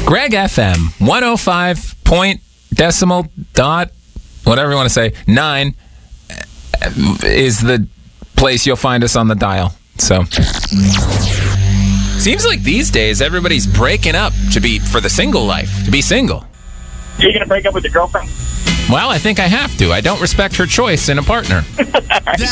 Greg FM 105 point decimal dot, whatever you want to say, 9 is the place you'll find us on the dial. So seems like these days everybody's breaking up for the single life, to be single. Are you going to break up with your girlfriend? Well, I think I have to. I don't respect her choice in a partner.